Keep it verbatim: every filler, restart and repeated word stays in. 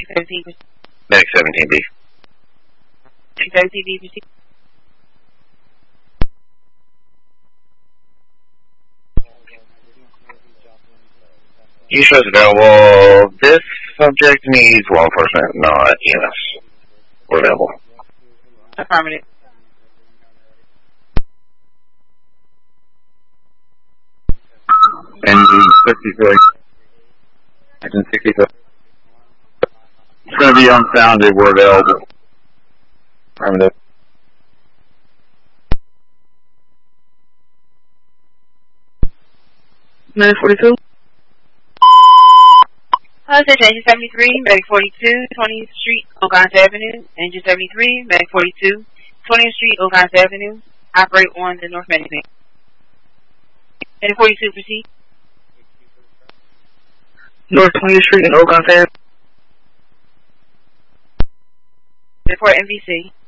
Medic seventeen, proceed. Medic seventeen B. Medic seventeen B, proceed. East West available. This subject needs law enforcement, not E M S. We're available. Affirmative. Engine sixty-three. Engine sixty-three. It's going to be unfounded. We're available. Affirmative. Medic forty-two. Uh, Engine seventy-three, Medic forty-two, twentieth Street, Ogontz Avenue. Engine seventy-three, Medic forty-two, twentieth Street, Ogontz Avenue. Operate on the North Medic Bank. Medic forty-two, proceed. North twentieth Street and Ogontz Avenue. Report N B C.